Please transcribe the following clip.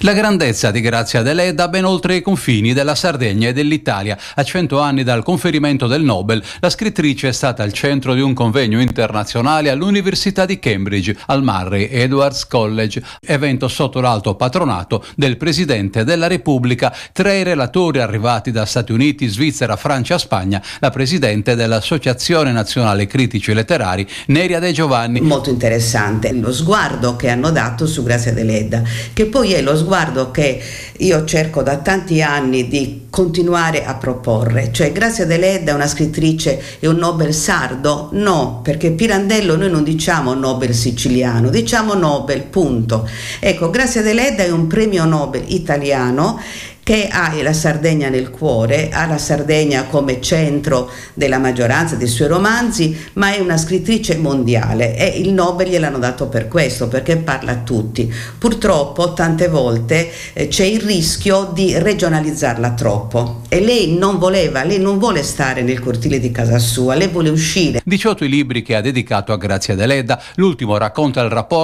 La grandezza di Grazia Deledda ben oltre i confini della Sardegna e dell'Italia. A 100 anni dal conferimento del Nobel, la scrittrice è stata al centro di un convegno internazionale all'Università di Cambridge, al Murray Edwards College, evento sotto l'alto patronato del Presidente della Repubblica. 3 relatori arrivati da Stati Uniti, Svizzera, Francia e Spagna, la Presidente dell'Associazione Nazionale Critici Letterari, Neria De Giovanni. Molto interessante lo sguardo che hanno dato su Grazia Deledda, che poi è lo sguardo che io cerco da tanti anni di continuare a proporre. Cioè, Grazia Deledda è una scrittrice e un Nobel sardo? No, perché Pirandello noi non diciamo Nobel siciliano, diciamo Nobel, punto. Ecco, Grazia Deledda è un premio Nobel italiano che ha la Sardegna nel cuore, ha la Sardegna come centro della maggioranza dei suoi romanzi, ma è una scrittrice mondiale e il Nobel gliel'hanno dato per questo, perché parla a tutti. Purtroppo tante volte c'è il rischio di regionalizzarla troppo e lei non vuole stare nel cortile di casa sua, lei vuole uscire. 18 i libri che ha dedicato a Grazia Deledda, l'ultimo racconta il rapporto